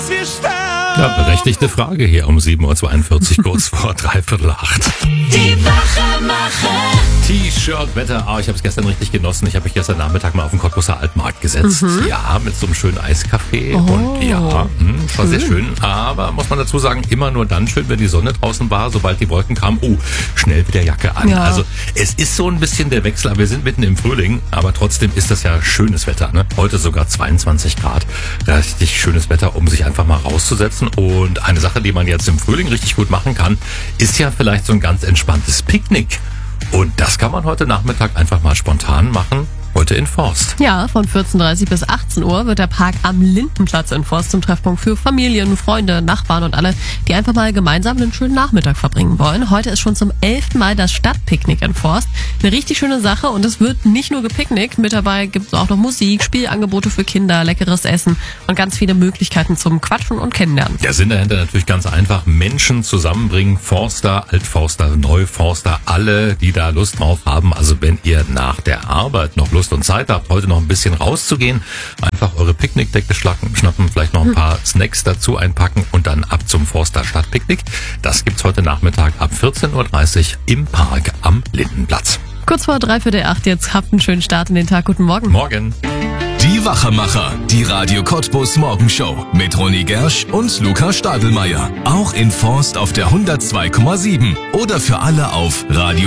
wir sterben. Ja, berechtigte Frage hier um 7.42 Uhr, kurz vor 7:45. Die Wachmacher. T-Shirt-Wetter. Ich habe es gestern richtig genossen. Ich habe mich gestern Nachmittag mal auf den Cottbusser Altmarkt gesetzt. Ja, mit so einem schönen Eiskaffee. Und ja, war sehr schön. Aber muss man dazu sagen, immer nur dann schön, wenn die Sonne draußen war. Sobald die Wolken kamen, schnell wieder Jacke an. Ja. Also es ist so ein bisschen der Wechsel. Wir sind mitten im Frühling, aber trotzdem ist das ja schönes Wetter. Ne? Heute sogar 22 Grad. Richtig schönes Wetter, um sich einfach mal rauszusetzen. Und eine Sache, die man jetzt im Frühling richtig gut machen kann, ist ja vielleicht so ein ganz entspanntes Picknick. Und das kann man heute Nachmittag einfach mal spontan machen. Heute in Forst. Ja, von 14:30 bis 18 Uhr wird der Park am Lindenplatz in Forst zum Treffpunkt für Familien, Freunde, Nachbarn und alle, die einfach mal gemeinsam einen schönen Nachmittag verbringen wollen. Heute ist schon zum 11. Mal das Stadtpicknick in Forst. Eine richtig schöne Sache und es wird nicht nur gepicknickt. Mit dabei gibt es auch noch Musik, Spielangebote für Kinder, leckeres Essen und ganz viele Möglichkeiten zum Quatschen und Kennenlernen. Der Sinn dahinter natürlich ganz einfach. Menschen zusammenbringen. Forster, Altforster, Neuforster, alle, die da Lust drauf haben. Also wenn ihr nach der Arbeit noch Lust und Zeit habt, heute noch ein bisschen rauszugehen, einfach eure Picknickdecke schnappen, vielleicht noch ein paar Snacks dazu einpacken und dann ab zum Forster Stadtpicknick. Das gibt's heute Nachmittag ab 14:30 Uhr im Park am Lindenplatz. Kurz vor 7:45 jetzt. Habt einen schönen Start in den Tag. Guten Morgen. Morgen. Die Wachmacher, die Radio Cottbus Morgenshow mit Ronny Gersch und Lukas Stadelmeier. Auch in Forst auf der 102,7 oder für alle auf Radio